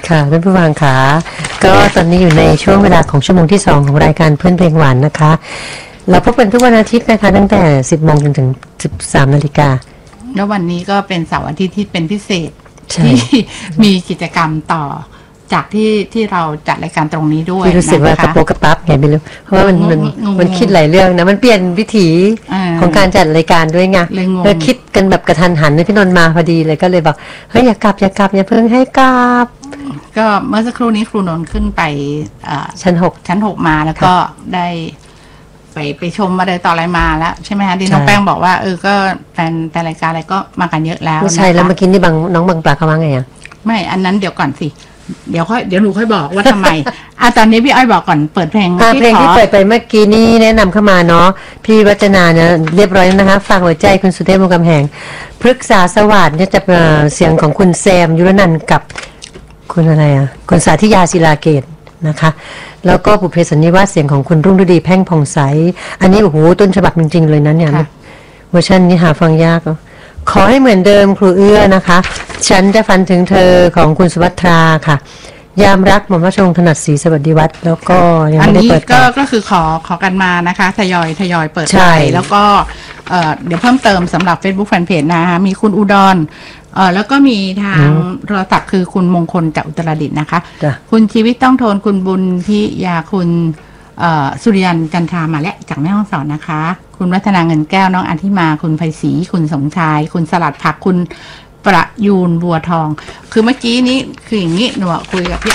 ค่ะท่านผู้ฟังค่ะก็ตอนนี้อยู่ในช่วงเวลาของชั่วโมงที่2ของรายการเพื่อนเพลงหวานนะคะเราพบกันทุกวันอาทิตย์นะคะตั้งแต่ 10 โมงจนถึง 13 นาฬิกาแล้ววันนี้ก็เป็นเสาร์อาทิตย์ที่เป็นพิเศษที่มีกิจกรรมต่อจากที่เราจัดรายการตรงนี้ด้วยรู้สึกว่ากระโปรงกระปั๊บไงไม่รู้เพราะว่ามันคิดหลายเรื่องนะมันเปลี่ยนวิถีของการจัดรายการด้วยไงเลยคิดกันแบบกระทันหันพี่นนท์มาพอดีเลยก็เลยบอกเฮ้ยอย่ากลับอย่าเพิ่งให้กลับก็เมื่อสักครู่นี้ครูนนท์ขึ้นไปชั้น 6 มาแล้วก็ได้ไปชมอะไรต่ออะไรมาแล้วใช่ไหมคะที่น้องแป้งบอกว่าก็แฟนรายการอะไรก็มากันเยอะแล้วไม่ใช่แล้วเมื่อกี้นี่น้องบางปลาเขาว่าไงอ่ะไม่อันนั้นเดี๋ยวก่อนสิเดี๋ยวหนูค่อยบอกว่าทำไมตอนนี้พี่อ้อยบอกก่อนเปิดเพลงที่เปิดไปเมื่อกี้นี่แนะนำเข้ามาเนาะพี่วัจนาเนี่ยเรียบร้อยแล้วนะคะฝากหัวใจคุณสุเทพวงศ์กำแหงพฤกษาสวัสดิ์เนี่ยจะเสียงของคุณแซมยุรนันท์กับคุณอะไรคุณสาธิยาศิลาเกตนะคะแล้วก็บุพเพสันนิวาสเสียงของคุณรุ่งฤดีแพ่งผ่องใสอันนี้โอ้โหต้นฉบับจริงๆเลยนะเนี่ยเวอร์ชันนี้หาฟังยากขอให้เหมือนเดิมครูเอื้อนะคะฉันจะฝันถึงเธอของคุณสุภัทราค่ะยามรักหม่อมราชวงศ์ถนัดศรีสวัสดิวัฒน์แล้วก็ยังไม่ได้เปิดก็คือขอกันมานะคะทยอยเปิดไปแล้วก็เดี๋ยวเพิ่มเติมสำหรับ Facebook Fanpage นะคะมีคุณอุดรแล้วก็มีทางโทรศัพท์คือคุณมงคลจากอุตรดิตถ์นะคะคุณชีวิตต้องทนคุณบุญพิยาคุณสุริยันจันทรามาและจากแม่ฮ่องสอนนะคะคุณวัฒนาเงินแก้วน้องอันทิมาคุณไพศรีคุณสมชายคุณสลัดผักคุณประยูนบัวทองคือเมื่อกี้นี้คืออย่างนี้หนูคุยกับพี่